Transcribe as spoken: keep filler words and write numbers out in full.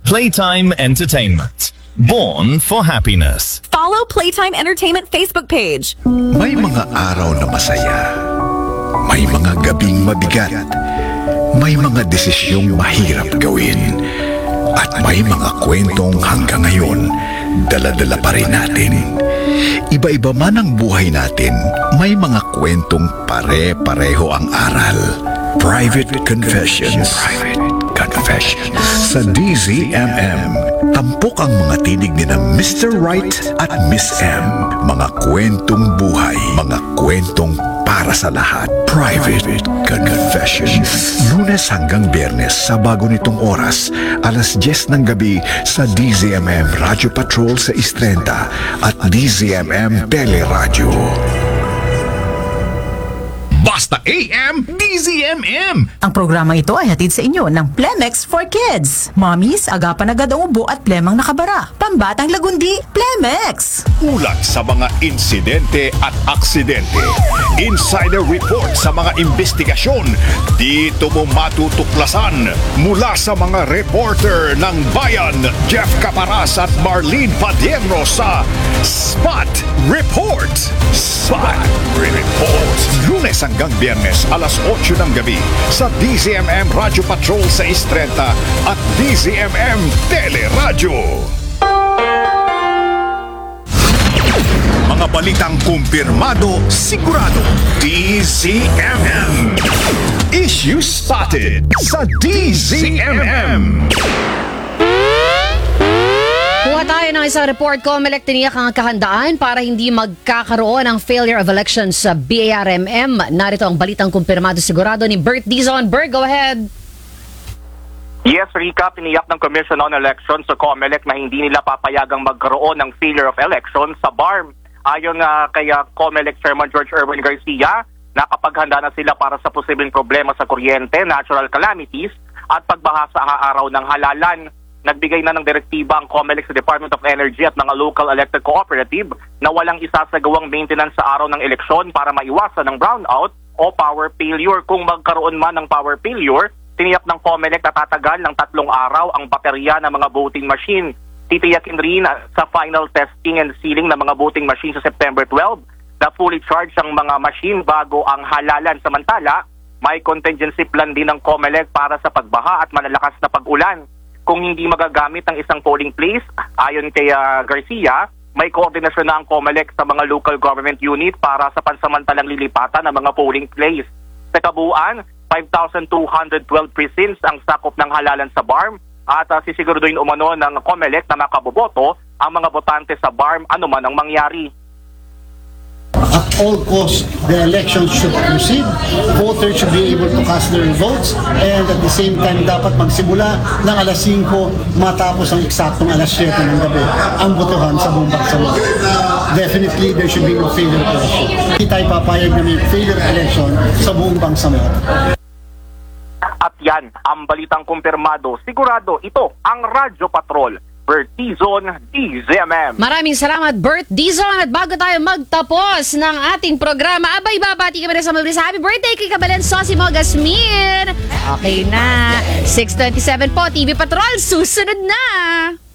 Playtime Entertainment. Born for happiness. Follow Playtime Entertainment Facebook page. May mga araw na masaya. May mga gabing mabigat. May mga desisyong mahirap gawin. At may mga kwentong hanggang ngayon, dala-dala pa rin natin. Iba-iba man ang buhay natin, may mga kwentong pare-pareho ang aral. Private Confessions. Private Confessions. Sa D Z M M, tampok ang mga tinig ni na Mister Right at Miss M. Mga kwentong buhay, mga kwentong para sa lahat. Private Confessions. Lunes hanggang Biyernes sa bago nitong oras, alas diyes ng gabi sa D Z M M Radio Patrol sa Istrenta at D Z M M Teleradyo. Basta A M, D Z M M. Ang programa ito ay hatid sa inyo ng Plemex for Kids. Mommies, agapan agad ang ubo at plemang nakabara. Pambatang lagundi, Plemex. Ulat sa mga insidente at aksidente. Insider report sa mga investigasyon. Dito mo matutuklasan mula sa mga reporter ng Bayan, Jeff Caparas at Marlene Padierno sa Spot Report. Spot Report. Lunes hanggang Biyernes, alas otso ng gabi sa D Z M M Radio Patrol sa Istrenta at D Z M M Teleradyo. Mga balitang kumpirmado, sigurado. D Z M M. Issue spotted sa D Z M M. Kuha tayo ng isang report ko, Comelec tiniyak ang kahandaan para hindi magkakaroon ng failure of elections sa B A R M M. Narito ang balitang kumpirmado sigurado ni Bert Dizon. Bert, go ahead. Yes, Rika, tiniyak ng Commission on Elections sa Comelec na hindi nila papayagang magkaroon ng failure of elections sa B A R M. Ayon uh, kay uh, Comelec Chairman George Erwin Garcia, nakapaghanda na sila para sa posibleng problema sa kuryente, natural calamities at pagbaha sa araw ng halalan. Nagbigay na ng direktiba ang Comelec sa Department of Energy at mga local electric cooperative na walang isasagawang maintenance sa araw ng eleksyon para maiwasan ng brownout o power failure. Kung magkaroon man ng power failure, tiniyak ng Comelec na tatagal ng tatlong araw ang baterya ng mga voting machine. Titiyakin rin sa final testing and sealing ng mga voting machine sa September twelfth na fully charged ang mga machine bago ang halalan. Samantala, may contingency plan din ng Comelec para sa pagbaha at malalakas na pag-ulan. Kung hindi magagamit ang isang polling place, ayon kay uh, Garcia, may koordinasyon na ang Comelec sa mga local government unit para sa pansamantalang lilipatan ng mga polling place. Sa kabuuan, five thousand two hundred twelve precincts ang sakop ng halalan sa B A R M at uh, sisiguraduhin umano ng Comelec na makaboboto ang mga botante sa B A R M anuman ang mangyari. At all costs, the election should proceed. Voters should be able to cast their votes, and at the same time, dapat magsimula ng alas singko matapos ang eksaktong alas siyete ng gabi ang botohan sa buong bansa. Definitely, there should be no failure election. Hindi tayo papayag na may failure election sa buong bansa mo. At yan, ang balitang kumpirmado. Sigurado, ito ang Radyo Patrol. Bert Dizon, D Z M M. Maraming salamat, Bert Dizon. At bago tayo magtapos ng ating programa, abay, babati kami na sa mga happy birthday kay Kabalen Sosimo Gasmin. Okay na. six twenty-seven po, T V Patrol, susunod na.